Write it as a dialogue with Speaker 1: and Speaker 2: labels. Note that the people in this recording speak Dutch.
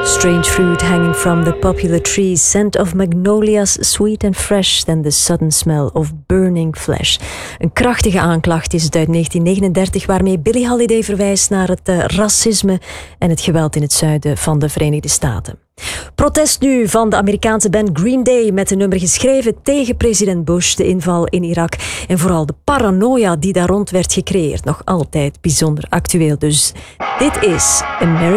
Speaker 1: Strange fruit hanging from the popular trees, scent of magnolias, sweet and fresh than the sudden smell of burning flesh. Een krachtige aanklacht is het uit 1939, waarmee Billie Holiday verwijst naar het racisme en het geweld in het zuiden van de Verenigde Staten. Protest nu van de Amerikaanse band Green Day met een nummer geschreven tegen president Bush, de inval in Irak en vooral de paranoia die daar rond werd gecreëerd. Nog altijd bijzonder actueel dus. Dit is American